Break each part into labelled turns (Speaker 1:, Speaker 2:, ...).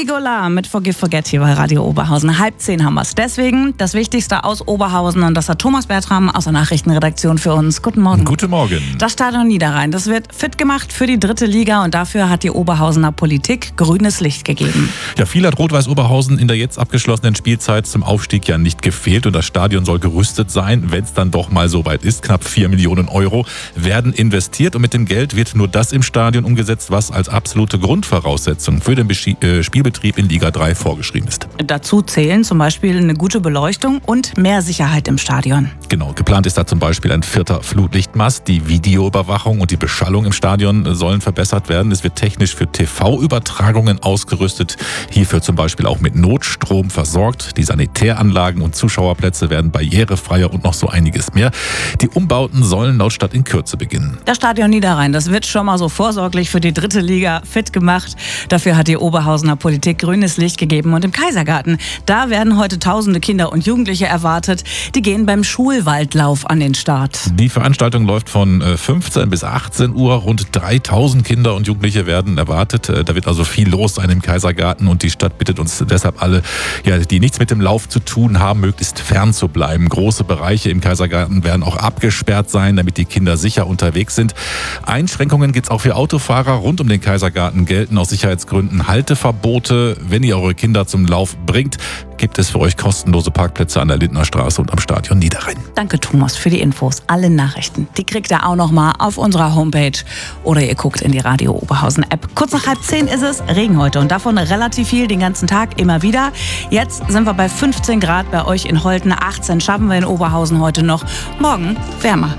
Speaker 1: Nicola mit Forgive Forget hier bei Radio Oberhausen. 9:30 haben wir es. Deswegen das Wichtigste aus Oberhausen und das hat Thomas Bertram aus der Nachrichtenredaktion für uns. Guten Morgen.
Speaker 2: Guten Morgen.
Speaker 1: Das Stadion Niederrhein, das wird fit gemacht für die 3. Liga und dafür hat die Oberhausener Politik grünes Licht gegeben.
Speaker 2: Ja, viel hat Rot-Weiß Oberhausen in der jetzt abgeschlossenen Spielzeit zum Aufstieg ja nicht gefehlt und das Stadion soll gerüstet sein, wenn es dann doch mal soweit ist. Knapp 4 Millionen Euro werden investiert und mit dem Geld wird nur das im Stadion umgesetzt, was als absolute Grundvoraussetzung für den Spielbetrieb in Liga 3 vorgeschrieben ist.
Speaker 1: Dazu zählen zum Beispiel eine gute Beleuchtung und mehr Sicherheit im Stadion.
Speaker 2: Genau, geplant ist da zum Beispiel ein 4. Flutlichtmast. Die Videoüberwachung und die Beschallung im Stadion sollen verbessert werden. Es wird technisch für TV-Übertragungen ausgerüstet. Hierfür zum Beispiel auch mit Notstrom versorgt. Die Sanitäranlagen und Zuschauerplätze werden barrierefreier und noch so einiges mehr. Die Umbauten sollen laut Stadt in Kürze beginnen.
Speaker 1: Das Stadion Niederrhein, das wird schon mal so vorsorglich für die 3. Liga fit gemacht. Dafür hat die Oberhausener Politik grünes Licht gegeben. Und im Kaisergarten, da werden heute tausende Kinder und Jugendliche erwartet. Die gehen beim Schulwaldlauf an den Start.
Speaker 2: Die Veranstaltung läuft von 15 bis 18 Uhr. Rund 3000 Kinder und Jugendliche werden erwartet. Da wird also viel los sein im Kaisergarten und die Stadt bittet uns deshalb alle, die nichts mit dem Lauf zu tun haben, möglichst fern zu bleiben. Große Bereiche im Kaisergarten werden auch abgesperrt sein, damit die Kinder sicher unterwegs sind. Einschränkungen gibt es auch für Autofahrer. Rund um den Kaisergarten gelten aus Sicherheitsgründen Halteverbote. Wenn ihr eure Kinder zum Lauf bringt, gibt es für euch kostenlose Parkplätze an der Lindner Straße und am Stadion Niederrhein.
Speaker 1: Danke Thomas für die Infos. Alle Nachrichten, die kriegt ihr auch noch mal auf unserer Homepage oder ihr guckt in die Radio Oberhausen App. Kurz nach 9:30 ist es Regen heute und davon relativ viel den ganzen Tag immer wieder. Jetzt sind wir bei 15 Grad bei euch in Holten, 18 schaffen wir in Oberhausen heute noch. Morgen wärmer,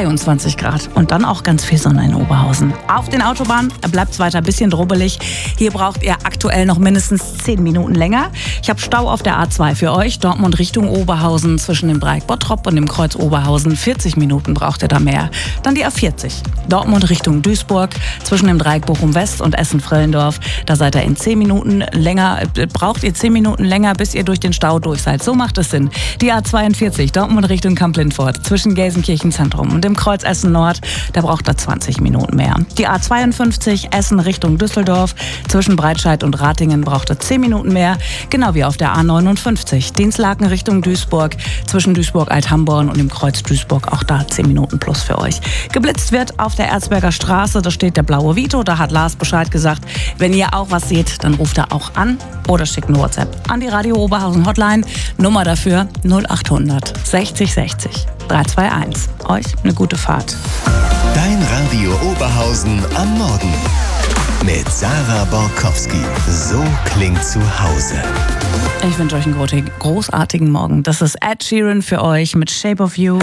Speaker 1: 22 Grad und dann auch ganz viel Sonne in Oberhausen. Auf den Autobahnen bleibt es weiter ein bisschen drubbelig. Hier braucht ihr aktuell noch mindestens 10 Minuten länger. Ich habe Stau auf der A2 für euch. Dortmund Richtung Oberhausen zwischen dem Dreieck Bottrop und dem Kreuz Oberhausen. 40 Minuten braucht ihr da mehr. Dann die A40. Dortmund Richtung Duisburg zwischen dem Dreieck Bochum West und Essen-Frellendorf. Da seid ihr in 10 Minuten länger, braucht ihr 10 Minuten länger, bis ihr durch den Stau durch seid. So macht es Sinn. Die A42 Dortmund Richtung Kamp-Lindfort zwischen Gelsenkirchen Zentrum und dem Kreuz Essen Nord. Da braucht ihr 20 Minuten mehr. Die A52 Essen Richtung Düsseldorf zwischen Breitscheid und Ratingen braucht ihr 10 Minuten mehr. Genau wie auf der A59 Dinslaken Richtung Duisburg zwischen Duisburg-Althamborn und dem Kreuz Duisburg. Auch da 10 Minuten plus für euch. Geblitzt wird auf der Erzberger Straße. Da steht der blaue Vito. Da hat Lars Bescheid gesagt. Wenn ihr auch was seht, dann ruft er auch an oder schickt eine WhatsApp an die Radio Oberhausen Hotline. Nummer dafür 0800 60 60 321. Euch eine gute Fahrt.
Speaker 3: Dein Radio Oberhausen am Morgen. Mit Sarah Borkowski. So klingt zu Hause.
Speaker 1: Ich wünsche euch einen großartigen Morgen. Das ist Ed Sheeran für euch mit Shape of You.